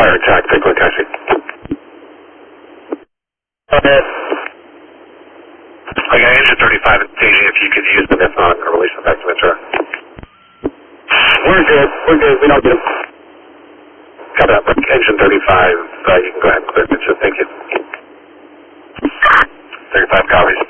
fire attack, Pickler taxi. Okay, engine 35 is staging if you could use them, if not, I'll release them back to Ventura. We're good, we don't get them. Got that, engine 35, you can go ahead and clear Ventura, thank you. 35 copies.